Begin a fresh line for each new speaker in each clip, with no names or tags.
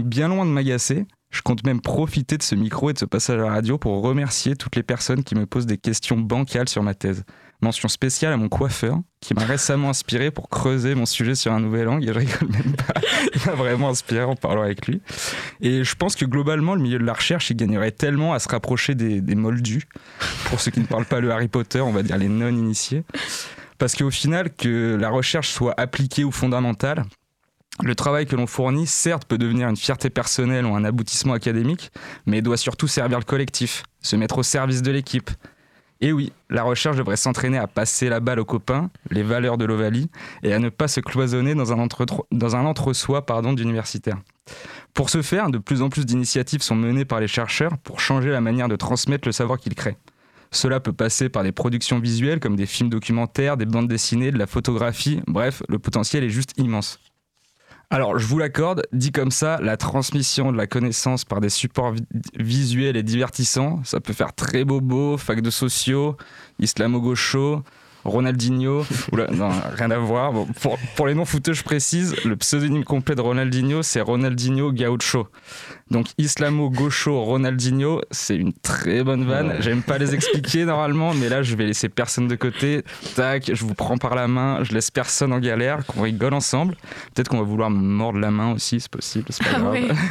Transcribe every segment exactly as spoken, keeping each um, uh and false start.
bien loin de m'agacer, je compte même profiter de ce micro et de ce passage à la radio pour remercier toutes les personnes qui me posent des questions bancales sur ma thèse. Mention spéciale à mon coiffeur, qui m'a récemment inspiré pour creuser mon sujet sur un nouvel angle, et je rigole même pas, il m'a vraiment inspiré en parlant avec lui. Et je pense que globalement, le milieu de la recherche, il gagnerait tellement à se rapprocher des, des moldus, pour ceux qui ne parlent pas le Harry Potter, on va dire les non-initiés, parce qu'au final, que la recherche soit appliquée ou fondamentale, le travail que l'on fournit, certes, peut devenir une fierté personnelle ou un aboutissement académique, mais doit surtout servir le collectif, se mettre au service de l'équipe. Et oui, la recherche devrait s'entraîner à passer la balle aux copains, les valeurs de l'Ovalie, et à ne pas se cloisonner dans un, entre, dans un entre-soi pardon, d'universitaires. Pour ce faire, de plus en plus d'initiatives sont menées par les chercheurs pour changer la manière de transmettre le savoir qu'ils créent. Cela peut passer par des productions visuelles comme des films documentaires, des bandes dessinées, de la photographie, bref, le potentiel est juste immense. Alors, je vous l'accorde, dit comme ça, la transmission de la connaissance par des supports vi- visuels et divertissants, ça peut faire très bobo, fac de sociaux, islamo-gaucho, Ronaldinho, oula, non, rien à voir. Bon, pour, pour les non-footeux, je précise, le pseudonyme complet de Ronaldinho, c'est Ronaldinho Gaucho. Donc, islamo-gaucho Ronaldinho, c'est une très bonne vanne. J'aime pas les expliquer normalement, mais là, je vais laisser personne de côté. Tac, je vous prends par la main, je laisse personne en galère, qu'on rigole ensemble. Peut-être qu'on va vouloir me mordre la main aussi, c'est possible, c'est pas grave. Ah oui.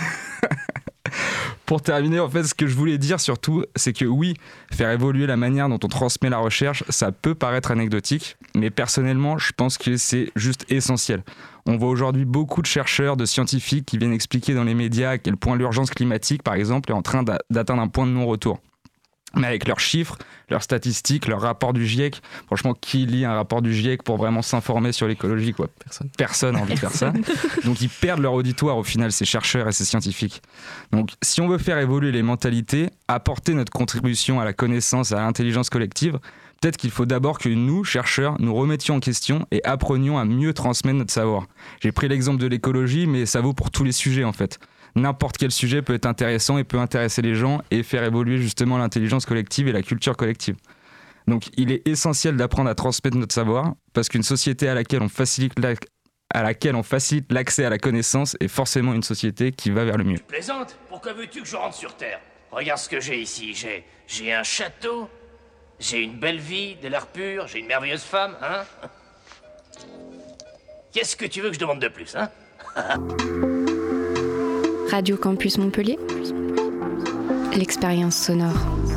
Pour terminer, en fait, ce que je voulais dire surtout, c'est que oui, faire évoluer la manière dont on transmet la recherche, ça peut paraître anecdotique, mais personnellement, je pense que c'est juste essentiel. On voit aujourd'hui beaucoup de chercheurs, de scientifiques qui viennent expliquer dans les médias à quel point l'urgence climatique, par exemple, est en train d'atteindre un point de non-retour. Mais avec leurs chiffres, leurs statistiques, leurs rapports du GIEC, franchement, qui lit un rapport du GIEC pour vraiment s'informer sur l'écologie, quoi ? Personne. Personne n'a envie de faire ça. Donc ils perdent leur auditoire au final, ces chercheurs et ces scientifiques. Donc si on veut faire évoluer les mentalités, apporter notre contribution à la connaissance, à l'intelligence collective, peut-être qu'il faut d'abord que nous, chercheurs, nous remettions en question et apprenions à mieux transmettre notre savoir. J'ai pris l'exemple de l'écologie, mais ça vaut pour tous les sujets en fait. N'importe quel sujet peut être intéressant et peut intéresser les gens et faire évoluer justement l'intelligence collective et la culture collective. Donc il est essentiel d'apprendre à transmettre notre savoir parce qu'une société à laquelle on facilite, la... à laquelle on facilite l'accès à la connaissance est forcément une société qui va vers le mieux.
Tu plaisantes ? Pourquoi veux-tu que je rentre sur Terre ? Regarde ce que j'ai ici. J'ai, j'ai un château, j'ai une belle vie, de l'air pur, j'ai une merveilleuse femme, hein ? Qu'est-ce que tu veux que je demande de plus, hein ?
Radio Campus Montpellier, l'expérience sonore.